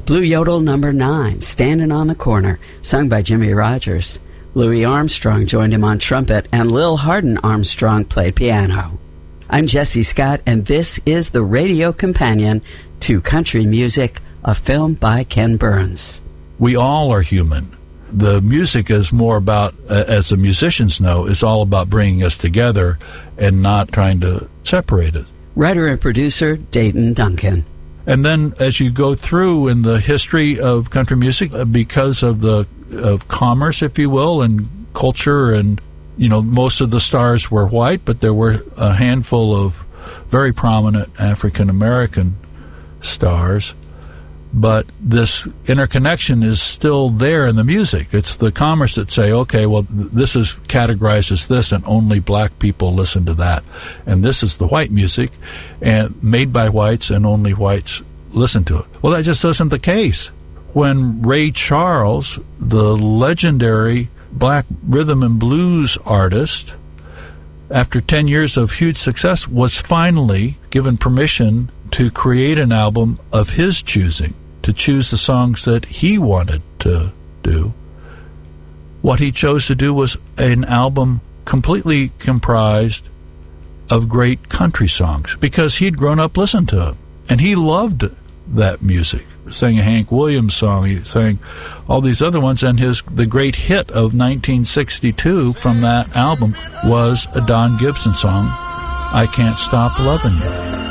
Blue Yodel number 9, Standing on the Corner, sung by Jimmie Rodgers. Louis Armstrong joined him on trumpet, and Lil Hardin Armstrong played piano. I'm Jesse Scott, and this is the radio companion to Country Music, a film by Ken Burns. We all are human. The music is more about, as the musicians know, is all about bringing us together and not trying to separate us. Writer and producer Dayton Duncan. And then as you go through in the history of country music, because of commerce, if you will, and culture, and, you know, most of the stars were white, but there were a handful of very prominent African-American stars. But this interconnection is still there in the music. It's the commerce that say, okay, well, this is categorized as this, and only black people listen to that. And this is the white music, and made by whites, and only whites listen to it. Well, that just isn't the case. When Ray Charles, the legendary black rhythm and blues artist, after 10 years of huge success, was finally given permission to create an album of his choosing, to choose the songs that he wanted to do. What he chose to do was an album completely comprised of great country songs, because he'd grown up listening to them, and he loved that music. He sang a Hank Williams song, he sang all these other ones, and the great hit of 1962 from that album was a Don Gibson song, I Can't Stop Loving You.